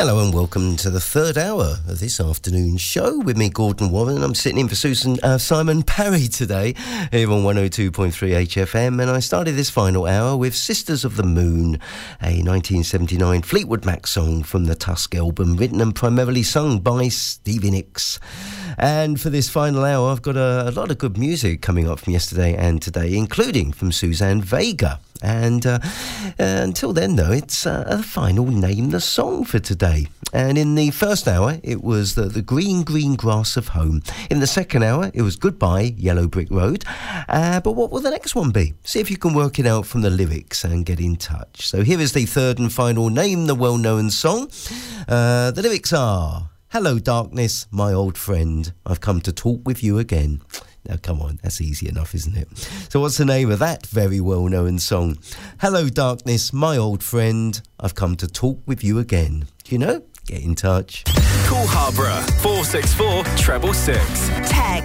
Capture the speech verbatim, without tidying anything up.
Hello and welcome to the third hour of this afternoon show with me, Gordon Warren. I'm sitting in for Susan uh, Simon Parry today here on one oh two point three H F M, and I started this final hour with Sisters of the Moon, a nineteen seventy-nine Fleetwood Mac song from the Tusk album, written and primarily sung by Stevie Nicks. And for this final hour, I've got a, a lot of good music coming up from yesterday and today, including from Suzanne Vega. And uh, uh, until then, though, it's uh, a final Name the Song for today. And in the first hour, it was the, the Green, Green Grass of Home. In the second hour, it was Goodbye, Yellow Brick Road. Uh, but what will the next one be? See if you can work it out from the lyrics and get in touch. So here is the third and final Name the Well-Known Song. Uh, the lyrics are... Hello, darkness, my old friend. I've come to talk with you again. Now, come on, that's easy enough, isn't it? So what's the name of that very well-known song? Hello, darkness, my old friend. I've come to talk with you again. Do you know? Get in touch. Call Harborough, four six four, treble six. Text